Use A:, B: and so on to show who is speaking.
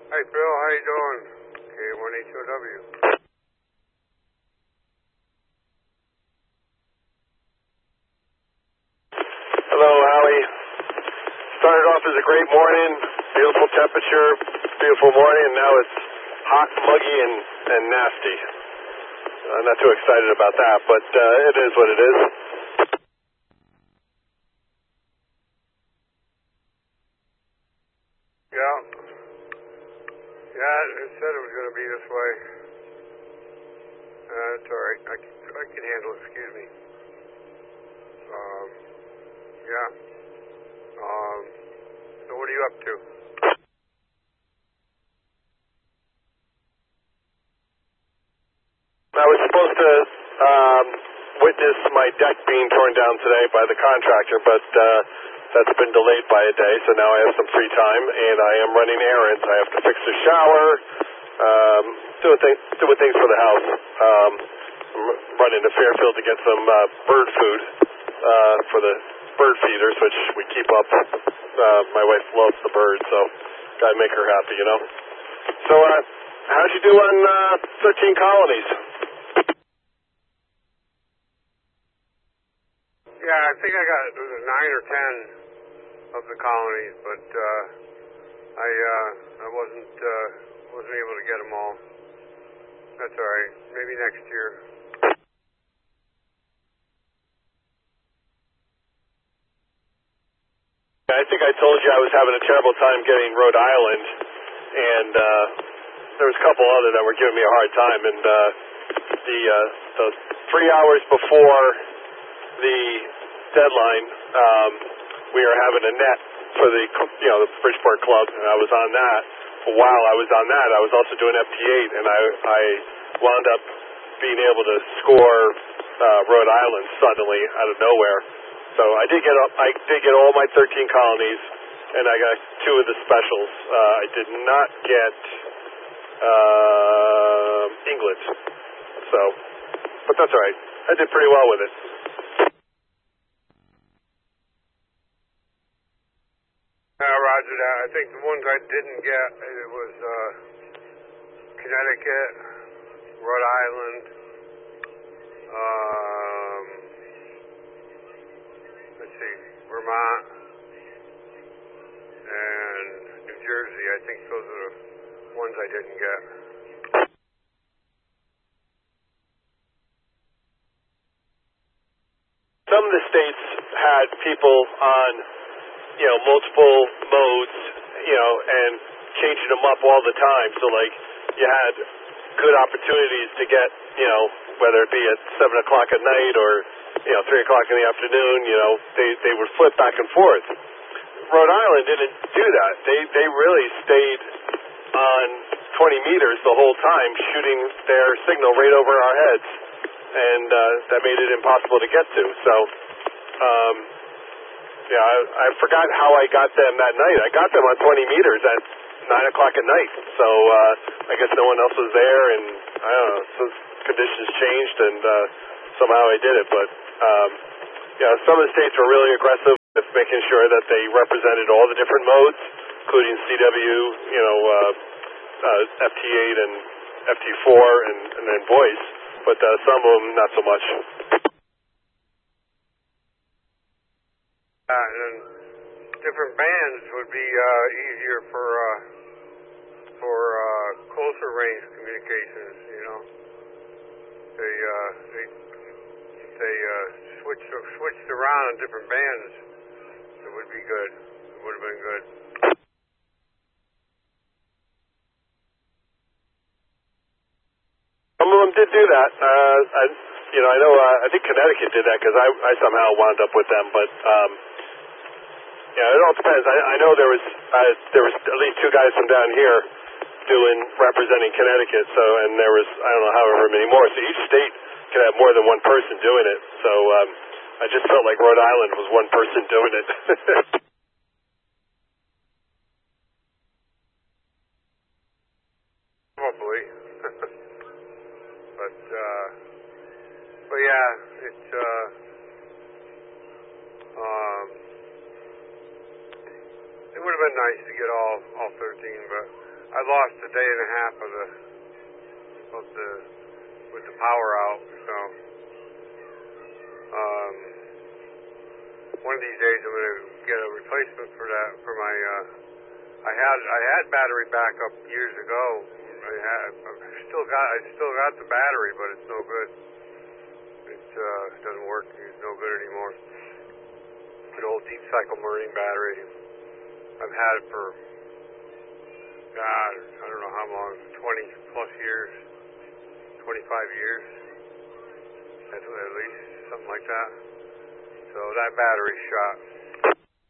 A: Hey, Bill, how you doing? K1HOW.
B: Hello, Howie. Started off as a great morning, beautiful temperature, beautiful morning, and now it's hot, muggy, and nasty. I'm not too excited about that, but it is what it is.
A: Yeah. Yeah, it said it was going to be this way. It's all right. I can handle it. Excuse me. Yeah. So what are you up to?
B: I was supposed to witness my deck being torn down today by the contractor, but that's been delayed by a day, so now I have some free time, and I am running errands. I have to fix the shower, doing things for the house. I'm running to Fairfield to get some bird food for the bird feeders, which we keep up. My wife loves the birds, so gotta make her happy, you know. So, how'd you do on 13 colonies?
A: Yeah, I think I got 9 or 10 of the colonies, but I wasn't able to get them all. That's all right. Maybe next year.
B: I think I told you I was having a terrible time getting Rhode Island, and there was a couple other that were giving me a hard time. And the 3 hours before the deadline, we were having a net for the Bridgeport Club, and I was on that. While I was on that, I was also doing FT8, and I wound up being able to score Rhode Island suddenly out of nowhere. So I did get all my 13 colonies, and I got 2 of the specials. I did not get England, but that's all right. I did pretty well with it.
A: Roger that. I think the ones I didn't get, it was Connecticut, Rhode Island, let's see, Vermont, and New Jersey. I think those are the ones I didn't get.
B: Some of the states had people on, multiple modes, and changing them up all the time. So, like, you had good opportunities to get, whether it be at 7 o'clock at night or, 3 o'clock in the afternoon, they would flip back and forth. Rhode Island didn't do that. They really stayed on 20 meters the whole time, shooting their signal right over our heads, and that made it impossible to get to. So, I forgot how I got them that night. I got them on 20 meters at 9 o'clock at night. So I guess no one else was there, and I don't know, so conditions changed, and somehow I did it. But some of the states were really aggressive with making sure that they represented all the different modes, including CW, FT8 and FT4, and then voice. But some of them not so much.
A: And then different bands would be easier for closer range communications. They switched around on different bands. It would be good. It would have been good.
B: Some of them did do that. I know. I think Connecticut did that because I somehow wound up with them, but. It all depends. I know there was at least 2 guys from down here representing Connecticut. So, and there was I don't know however many more. So each state can have more than one person doing it. So I just felt like Rhode Island was one person doing it.
A: Hopefully, but yeah, it's it would have been nice to get all 13, but I lost a day and a half with the power out. So one of these days I'm going to get a replacement for that. For my I had battery backup years ago. I still got the battery, but it's no good. It doesn't work. It's no good anymore. An old deep cycle marine battery. I've had it for, God, I don't know how long, 20 plus years, 25 years, at least, something like that. So that battery's shot.